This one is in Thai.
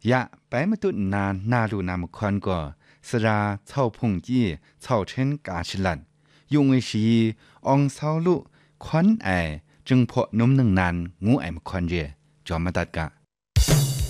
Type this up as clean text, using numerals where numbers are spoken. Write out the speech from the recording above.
ยะไปมาตุนานนาดูนามควันก็สราเช่าพงจี้เช่าเช่นกาชิลันยุงไอชีองเศร้าลุควันไอจึงพอนมหนึ่งนานงูไอมควันเรจอมมาตัดกะ